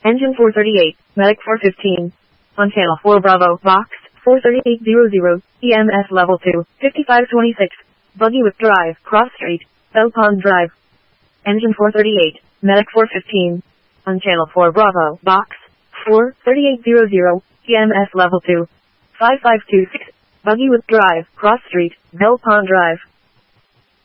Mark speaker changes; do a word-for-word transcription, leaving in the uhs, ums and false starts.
Speaker 1: Engine four thirty-eight, Medic four fifteen. On channel four Bravo, Box, four thirty-eight hundred, E M S level two, fifty-five twenty-six. Buggy with drive, Cross Street, Bell Pond Drive. Engine four thirty-eight, Medic four fifteen. On channel four Bravo, Box, four thirty-eight hundred, E M S level two, five five two six. Buggy with drive, Cross Street, Bell Pond Drive.